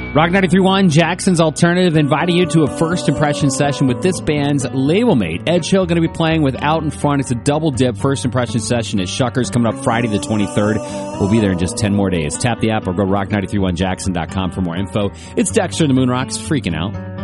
Rock 93.1, Jackson's Alternative, inviting you to a first impression session with this band's label mate. Ed Chill going to be playing with Out in Front. It's a double dip first impression session at Shuckers coming up Friday the 23rd. We'll be there in just 10 more days. Tap the app or go rock931jackson.com for more info. It's Dexter and the Moonrocks freaking out.